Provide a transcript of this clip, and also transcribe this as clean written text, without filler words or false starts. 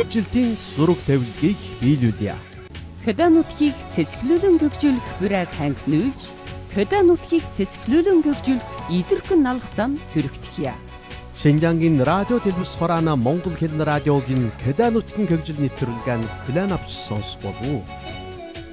ажилтны зураг тавилгыг биелүүлье. Хөдөө нутгийг цэцгэлүүлэн гөгжүүлэх бүрээр ханг нүүлж, хөдөө нутгийг цэцгэлүүлэн гөгжүүлэх идэрхэн налах зам хүрэгдэхье. Шинжангийн радио телевиз хураана Монгол хэлний радиогийн хөдөө нутгийн хөгжил нэвтрүүлгэн клан авч сонсох болов уу?